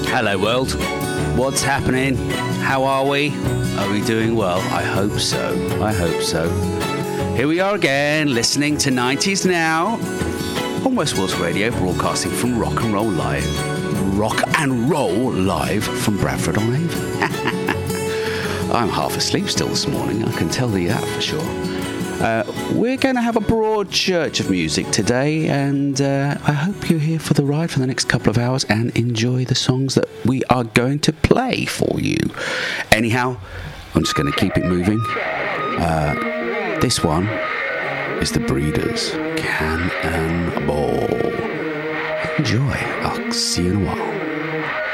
Hello world, what's happening? How are we? Are we doing well? I hope so. Here we are again, listening to 90s Now on Westworld Radio, broadcasting from Rock and Roll Live from Bradford on Avon. I'm half asleep still this morning, I can tell you that for sure. We're going to have a broad church of music today, and I hope you're here for the ride for the next couple of hours and enjoy the songs that we are going to play for you. Anyhow, I'm just going to keep it moving. This one is The Breeders, Cannonball. Enjoy. I'll see you in a while.